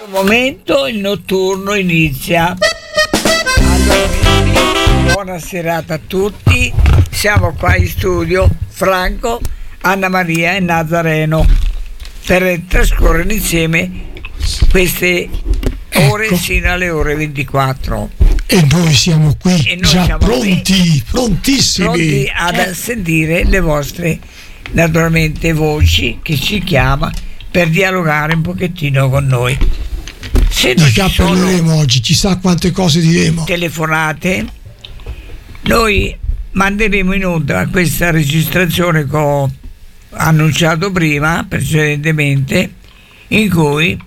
Momento il notturno inizia. Allora, buona serata a tutti. Siamo qua in studio, Franco, Anna Maria e Nazareno, per trascorrere insieme queste ore sino alle ore 24. E noi siamo qui, già pronti, prontissimi. Pronti ad sentire le vostre, naturalmente, voci che ci chiama per dialogare un pochettino con noi. Se non ci parleremo oggi, chissà quante cose diremo. Telefonate, noi manderemo in onda questa registrazione che ho annunciato prima, precedentemente, in cui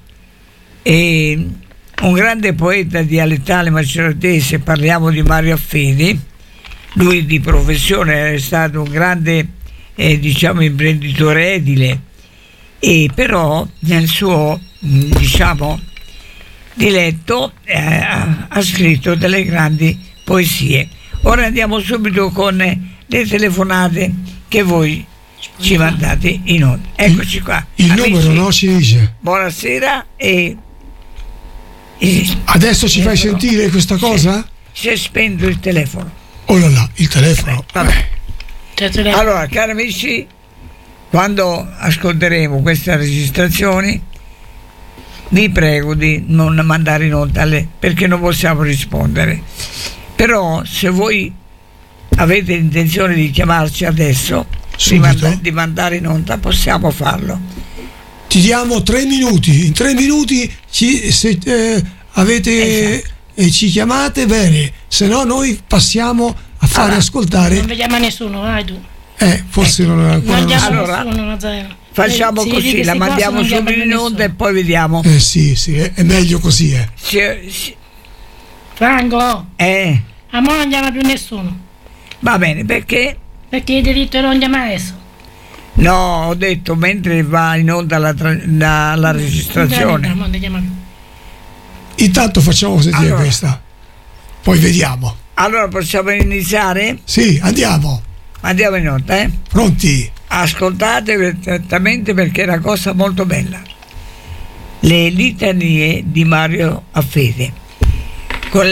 un grande poeta dialettale maceratese, parliamo di Mario Affedi, lui di professione è stato un grande imprenditore edile, e però nel suo diletto ha scritto delle grandi poesie. Ora andiamo subito con le telefonate che voi ci mandate in onda. Eccoci qua. Il amici, numero no si dice. Buonasera e adesso ci fai sentire questa cosa? Si è spento il telefono. Oh là là, il telefono. Vabbè. Allora, cari amici, quando ascolteremo queste registrazioni vi prego di non mandare in onda perché non possiamo rispondere. Però se voi avete intenzione di chiamarci adesso, di mandare in onda, possiamo farlo. Ti diamo 3 minuti. In 3 minuti ci chiamate, bene, se no noi passiamo a fare ascoltare. Non vediamo nessuno, vai tu. Forse non è ancora. Allora, facciamo così, la mandiamo subito in onda e poi vediamo. Sì, è meglio così. Franco, a me non chiama più nessuno. Va bene, perché? Perché hai diritto di non chiamare adesso. No, ho detto mentre va in onda la registrazione. Intanto facciamo sentire questa, poi vediamo. Allora possiamo iniziare? Sì, andiamo in onda, Pronti? Ascoltate attentamente perché è una cosa molto bella. Le litanie di Mario Affedi, con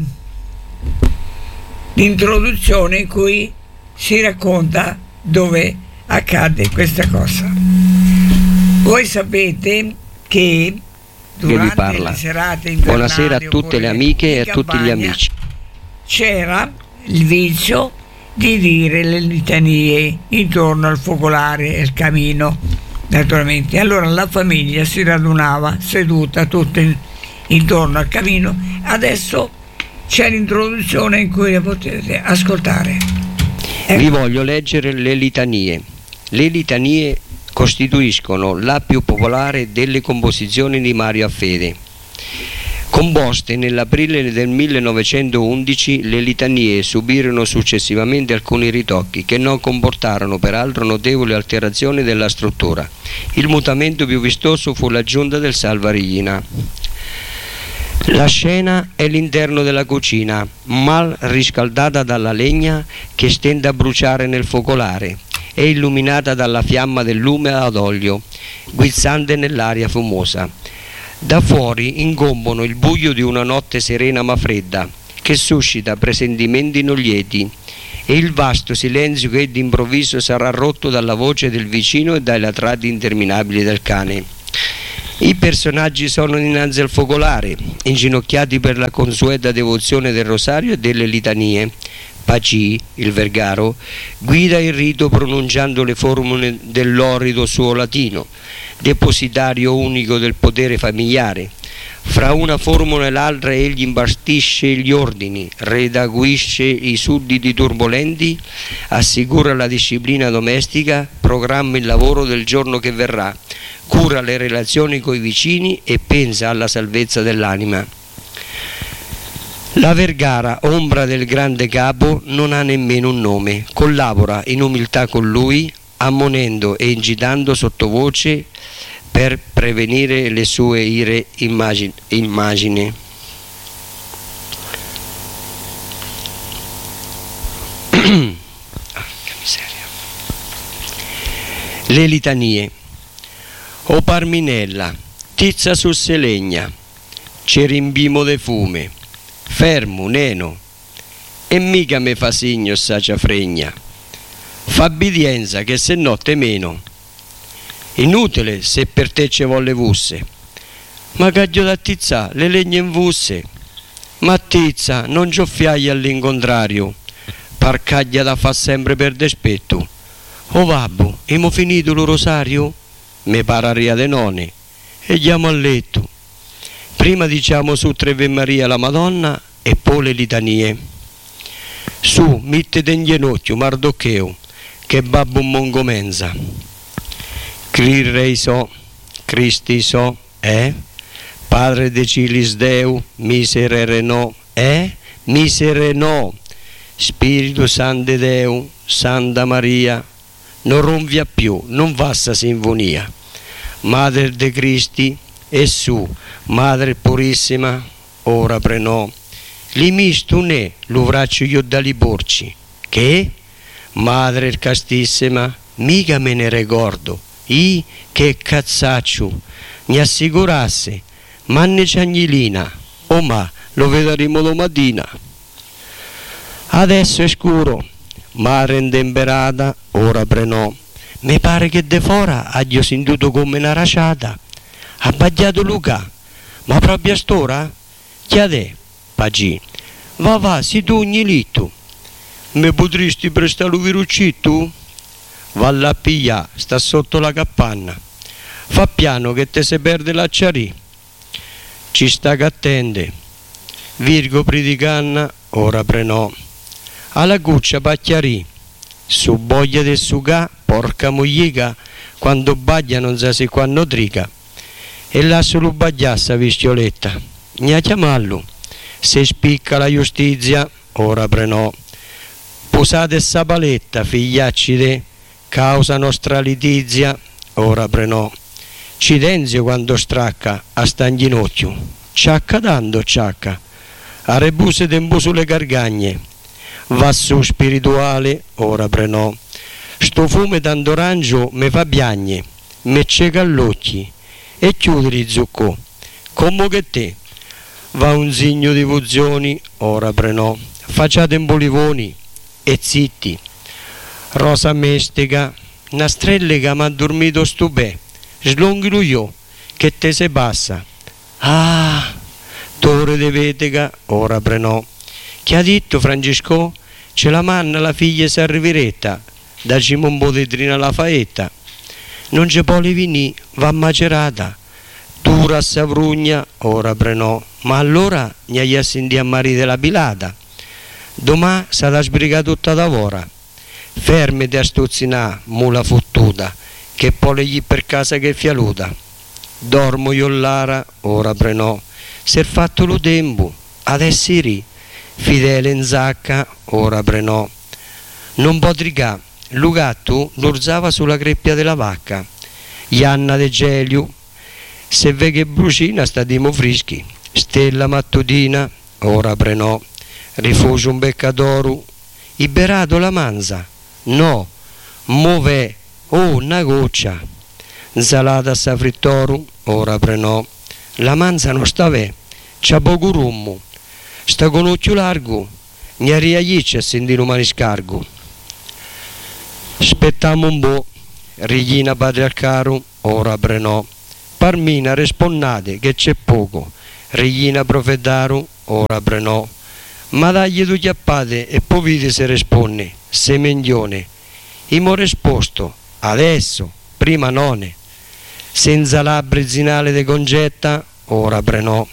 l'introduzione in cui si racconta dove accade questa cosa. Voi sapete che durante le serate invernali, buonasera a tutte le amiche e a tutti gli amici, c'era il vizio di dire le litanie intorno al focolare e al camino, naturalmente. Allora la famiglia si radunava seduta tutta intorno al camino. Adesso c'è l'introduzione in cui le potete ascoltare. Vi voglio leggere le litanie. Le litanie costituiscono la più popolare delle composizioni di Mario Affedi. Composte nell'aprile del 1911, le litanie subirono successivamente alcuni ritocchi che non comportarono peraltro notevoli alterazioni della struttura. Il mutamento più vistoso fu l'aggiunta del salvarigina. La scena è l'interno della cucina, mal riscaldata dalla legna che stende a bruciare nel focolare e illuminata dalla fiamma del lume ad olio, guizzante nell'aria fumosa. Da fuori ingombono il buio di una notte serena ma fredda, che suscita presentimenti non lieti, e il vasto silenzio che d'improvviso sarà rotto dalla voce del vicino e dai latrati interminabili del cane. I personaggi sono dinanzi al focolare, inginocchiati per la consueta devozione del rosario e delle litanie. Pacì, il vergaro, guida il rito pronunciando le formule dell'orido suo latino, depositario unico del potere familiare. Fra una formula e l'altra egli impartisce gli ordini, redaguisce i sudditi turbolenti, assicura la disciplina domestica, programma il lavoro del giorno che verrà, cura le relazioni coi vicini e pensa alla salvezza dell'anima. La Vergara, ombra del grande capo, non ha nemmeno un nome, collabora in umiltà con lui, ammonendo e incitando sottovoce per prevenire le sue ire immagini. Le litanie. O Parminella, tizza su selegna, ci rimbimo de fume, fermo, neno, e mica me fa segno sacia fregna, fa abbidienza che se no te meno, inutile se per te ce volle vusse, ma caglio da tizza le legne in vusse, ma tizza non gioffiai all'incontrario, parcaglia da fa sempre per despetto, o babbo, emo finito lo rosario? Me pararia de none, e andiamo a letto, prima diciamo su Tre Ave Maria la Madonna e poi le litanie. Su, mettete in ginocchio, Mardocheo, che babbo mongomenza. Crirei so, Cristi so, Padre de Cilis Deu, miserere no, misere no, Spirito Santo Deu, Santa Maria, non ronvia più, non va sta sinfonia. Madre de Cristi, e su, Madre Purissima, ora prenò. Li misto ne, lo braccio io da li porci, che? Madre Castissima, mica me ne ricordo, che cazzaccio, mi assicurasse, manne ciagnilina, ma lo vedremo domattina. Adesso è scuro, mare intemperata, ora prenò. Mi pare che de fora aglio sentito come una raciata. Ha baggiato Luca, ma proprio a st'ora? Chiade, pagì, va, si tu ognilitto. Me potresti prestare lo viruccitto? Valla a pigliare, sta sotto la capanna. Fa piano che te se perde l'acciarì. Ci sta che attende. Virgo predicanna, ora prenò. Alla guccia pacchiarì. Su boglia del suga, porca moglica, quando baglia non sa se quando trica. E là solo bagliassa vistioletta. Gna chiamallo. Se spicca la giustizia, ora prenò. Posate sa paletta, figliacci de, causa nostra litizia, ora prenò. Cidenzio quando stracca, a sta in ginocchio. Ciacca dando, ciacca. A rebuse tempo sulle gargagne. Va su spirituale, ora prenò. Sto fume d'andorangio me fa biagne, me cieca all'occhi, e chiudere zuccò, come che te. Va un segno di vuzioni, ora prenò. Facciate in bolivoni, e zitti. Rosa mestica, una strella che m'ha dormito stupè, slonghilo io, che te se passa. Ah, torre de vetica, ora prenò. Che ha detto Francesco? Ce la manna la figlia Sarviretta, dacimo un po' di trina alla faetta. Non c'è poi vini, va macerata. Dura savrugna, ora prenò. Ma allora ne hai sentito a Maria della Pilata. Domà sarà sbrigata tutta d'avora. Fermete a stuzzinà, mula fottuta, che poi gli per casa che è fialuta. Dormo io Lara, ora prenò. S'è fatto lo tempo, adesso ri. Fidele in zacca, ora prenò. Non potricà, lo gatto l'urzava sulla creppia della vacca. Ianna de Gelio, se ve che brucina stadimo frischi. Stella mattutina, ora prenò. Rifugio un beccadoro, iberato la manza. No, move, una goccia. Insalata sa frittoro, ora prenò. La manza non sta ve, c'ha poco rummo. Sta con occhio largo, ne arriagiccia a sentire un maniscargo. Aspettiamo un po', righina patriarcaro, ora prenò. Parmina risponnate che c'è poco, righina profetaro, ora prenò. Ma dagli due chiappate e poi vedi se risponde, se mendione. Imo risposto, adesso, prima none. Senza labbra zinale de congetta, ora prenò.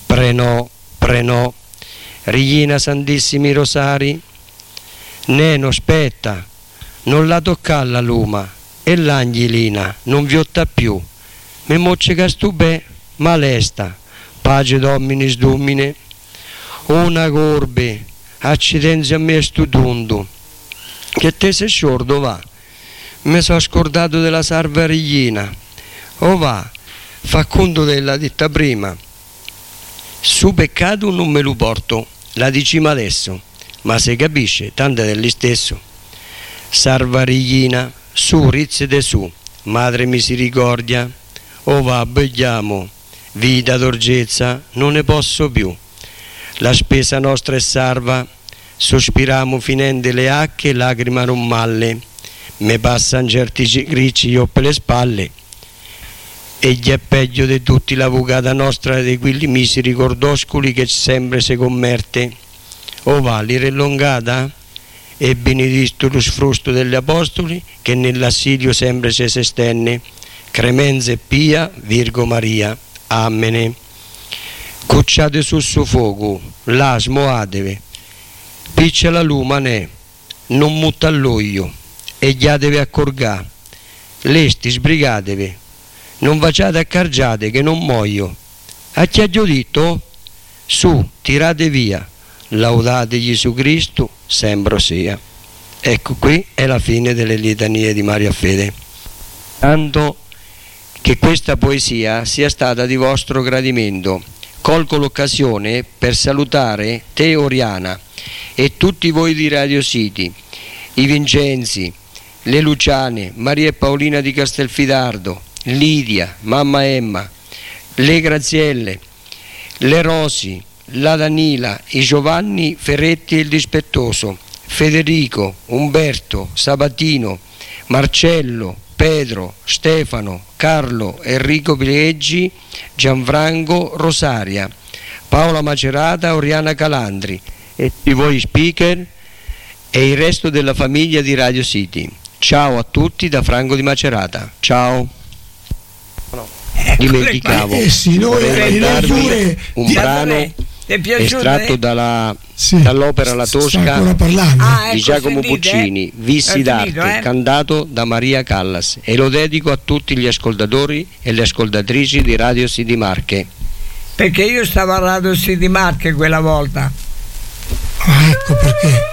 Prenò. Righina Santissimi Rosari, Neno aspetta, non la tocca la luma, e l'angelina non viotta più, me mocce castubè, malesta, pace dominis domine, una corbe, accidenzia a me studundo, che te sei sciordo va, me so scordato della salva righina, o va, fa conto della detta prima, su peccato non me lo porto, la diciamo adesso, ma se capisce, tanto è degli stesso. Salva righina, su rizze de su, madre misericordia, o va, begliamo, vita d'orgezza, non ne posso più. La spesa nostra è sarva, sospiramo finendo le acche, lacrima non malle, me passan certi gricci io per le spalle, e gli è peggio di tutti l'avvocata nostra di quelli miseri cordoscoli che sempre si commerte. O va l'irellongata? E benedetto lo sfrusto degli apostoli che nell'assilio sempre si stenne, Cremenza e Pia, Virgo Maria. Amen. Cucciate sul suo fuoco, là smoatevi, piccia la lumane, non mutta all'oio, e ghiatevi a corgà, lesti sbrigatevi, non vacciate a cargiate che non muoio. A chi ha detto? Su, tirate via, laudate Gesù Cristo, sempre sia. Ecco, qui è la fine delle litanie di Maria Fede. Tanto che questa poesia sia stata di vostro gradimento. Colgo l'occasione per salutare te, Oriana, e tutti voi di Radio City, i Vincenzi, le Luciane, Maria e Paolina di Castelfidardo, Lidia, mamma Emma, le Grazielle, le Rosi, la Danila, i Giovanni Ferretti e il Dispettoso, Federico, Umberto, Sabatino, Marcello, Pedro, Stefano, Carlo, Enrico Pileggi, Gianfranco, Rosaria, Paola Macerata, Oriana Calandri e tutti voi speaker e il resto della famiglia di Radio City. Ciao a tutti da Franco di Macerata. Ciao. Dimenticavo, vorrei darvi un brano estratto dall'opera La Tosca di Giacomo Puccini, Vissi d'arte, cantato da Maria Callas, e lo dedico a tutti gli ascoltatori e le ascoltatrici di Radio City Marche. Perché io stavo a Radio City Marche quella volta. Ecco perché.